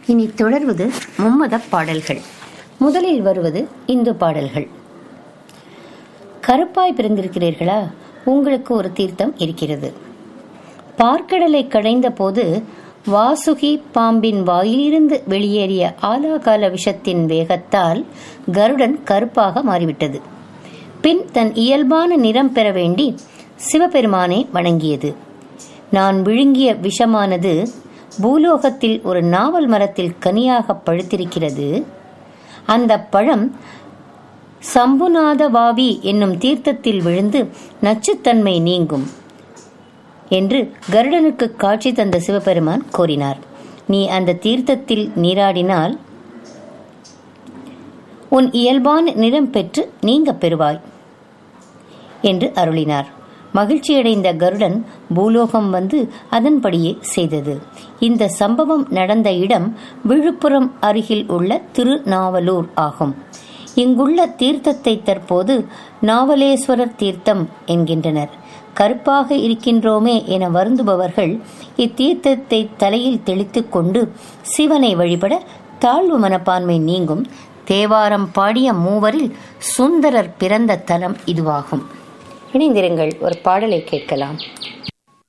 இனி தொடர்வது மும்மத பாடல்கள். முதலில் வருவது இந்து பாடல்கள். கருப்பாய் பிறந்திருக்கிறீர்களா? உங்களுக்கு ஒரு தீர்த்தம் இருக்கிறது. பார்க்கடலை கடைந்த போது வாசுகி பாம்பின் வாயிலிருந்து வெளியேறிய ஆலாகால விஷத்தின் வேகத்தால் கருடன் கருப்பாக மாறிவிட்டது. பின் தன் இயல்பான நிறம் பெற வேண்டி சிவபெருமானை வணங்கியது. நான் விழுங்கிய விஷமானது பூலோகத்தில் ஒரு நாவல் மரத்தில் கனியாக பழுத்திருக்கிறது. அந்த பழம் சம்புநாத வாவி என்னும் தீர்த்தத்தில் விழுந்து நச்சுத்தன்மை நீங்கும் என்று கருடனுக்கு காட்சி தந்த சிவபெருமான் கோரினார். நீ அந்த தீர்த்தத்தில் நீராடினால் உன் இயல்பான நிறம் பெற்று நீங்க பெறுவாய் என்று அருளினார். மகிழ்ச்சியடைந்த கருடன் பூலோகம் வந்து அதன்படியே செய்தது. இந்த சம்பவம் நடந்த இடம் விழுப்புரம் அருகில் உள்ள திருநாவலூர் ஆகும். இங்குள்ள தீர்த்தத்தை தற்போது நாவலேஸ்வரர் தீர்த்தம் என்கின்றனர். கருப்பாக இருக்கின்றோமே என வருந்துபவர்கள் இத்தீர்த்தத்தை தலையில் தெளித்துக் கொண்டு சிவனை வழிபட தாழ்வு மனப்பான்மை நீங்கும். தேவாரம் பாடிய மூவரில் சுந்தரர் பிறந்த தலம் இதுவாகும். இணைந்திருங்கள், ஒரு பாடலை கேட்கலாம்.